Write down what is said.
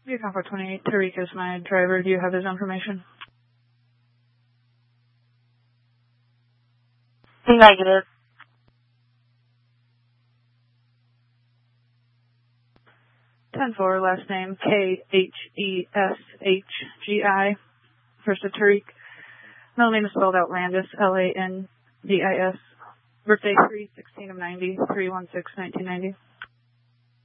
Vehicle 428, Tariq is my driver. Do you have his information? Negative. 10-4, last name Kheshgi. First of Tariq. Middle name is spelled out Landis, Landis. Birthday 3/16/90, 3/16/1990.